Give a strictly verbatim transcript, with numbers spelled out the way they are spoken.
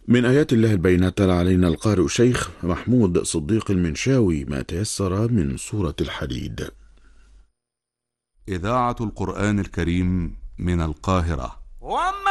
من آيات الله البينات تلا علينا القارئ الشيخ محمود صديق المنشاوي ما تيسر من سورة الحديد. إذاعة القرآن الكريم من القاهرة.